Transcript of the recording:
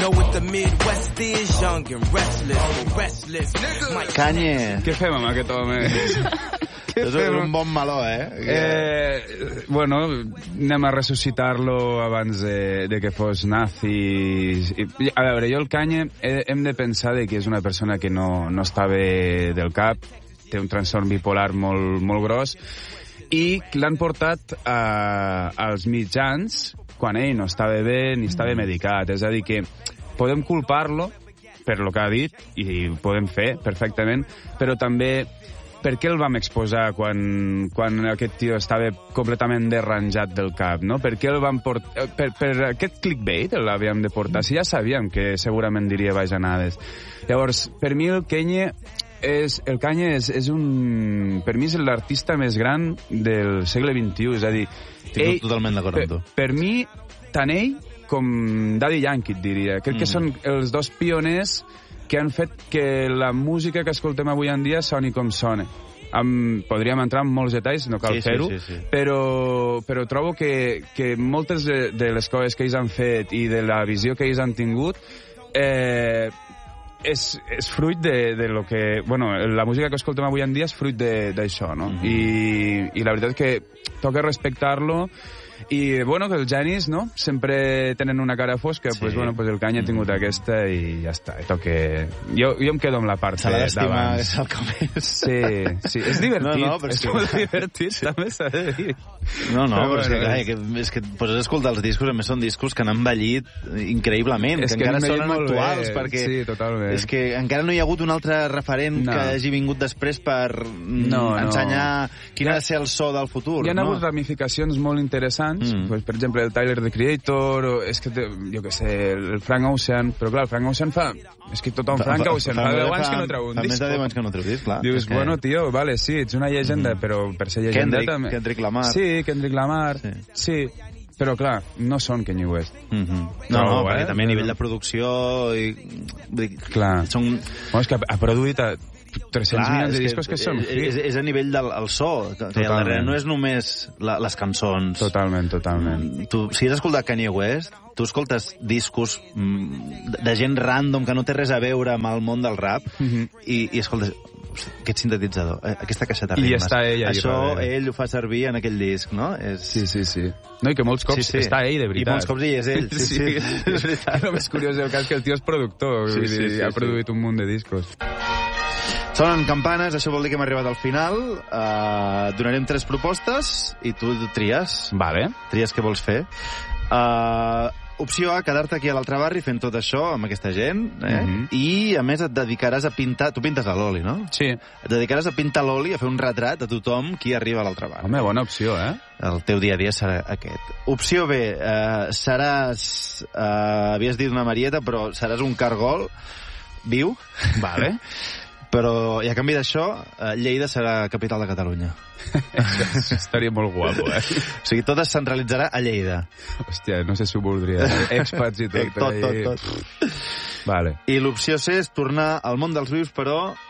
know what the Midwest is, young and restless. Kanye. Què fem amb aquest home? És un bon meló, Bueno, anem a ressuscitar-lo abans de que fos nazi. A veure, jo el Kanye hem de pensar que és una persona que no està bé del cap, té un trastorn bipolar molt gros, i l'han portat als mitjans quan ell no estava bé ni estava medicat. És a dir, que podem culpar-lo per lo que ha dit, i ho podem fer perfectament, però també per què el vam exposar quan aquest tio estava completament derranjat del cap, no? Per què el vam portar... Per aquest clickbait l'havíem de portar, si ja sabíem que segurament diria bajanades. Llavors, per mi el Kanye és un... Per mi és l'artista més gran del segle XXI, és a dir... Estic totalment d'acord amb tu. Per mi, tant ell com Daddy Yankee, et diria. Crec que són els dos pioners que han fet que la música que escoltem avui en dia soni com sona. Podríem entrar en molts detalls, no cal fer-ho, però trobo que moltes de les coses que ells han fet i de la visió que ells han tingut és fruit de lo que... Bueno, la música que escoltem avui en dia és fruit d'això, no? I la veritat és que toca respectar-lo. I, bueno, que els genis, no?, sempre tenen una cara fosca, pues, bueno, pues el Kanye ha tingut aquesta i ja està. Jo em quedo amb la part d'abans. Se l'ha d'estimar, és el que més. Sí, és divertit. No, és molt divertit, també s'ha de dir. No, però és que poses a escoltar els discos, a més són discos que han envellit increïblement, que encara sonen actuals, perquè és que encara no hi ha hagut un altre referent que hagi vingut després per ensenyar quin ha de ser el so del futur. Hi ha hagut ramificacions molt interessants, pues, per exemple, el Tyler, the Creator, o és que, jo què sé, el Frank Ocean, però clar, el Frank Ocean fa... És que tothom Frank Ocean fa 10 anys que no treu un disc. Fa més de 10 anys que no treu disc, clar. Dius, bueno, tio, vale, sí, ets una llegenda, però per ser llegenda també... Kendrick Lamar. Sí, Kendrick Lamar, sí. Però, clar, no són Kanye West. No, perquè també a nivell de producció... Clar. És que ha produït 300 milions de discos que són... És a nivell del so. Darrere no és només les cançons. Totalment. Si has escoltat Kanye West, tu escoltes discos de gent random que no té res a veure amb el món del rap i escoltes aquest sintetitzador, aquesta caixeta de ritmes. I està ell això ell ho fa servir en aquell disc, no? Sí. No, i que molts cops està ell, de veritat. I molts cops hi és ell. Sí. És veritat. El més curiós és el cas que el tio és productor, ha produït un munt de discos. Sonen campanes, això vol dir que hem arribat al final. Donarem 3 propostes i tu tries. Vale. Tries què vols fer. Opció A, quedar-te aquí a l'altre barri fent tot això amb aquesta gent, i a més et dedicaràs a pintar... Tu pintes a l'oli, no? Sí. Et dedicaràs a pintar l'oli, a fer un retrat a tothom qui arriba a l'altre barri. Home, bona opció, El teu dia a dia serà aquest. Opció B, seràs... havies dit una marieta, però seràs un cargol viu. Vale. Però, i a canvi d'això, Lleida serà capital de Catalunya. Estaria molt guapo, O sigui, tot es centralitzarà a Lleida. Hòstia, no sé si ho voldria. Expats i tot. Tot. Vale. I l'opció C és tornar al món dels vius, però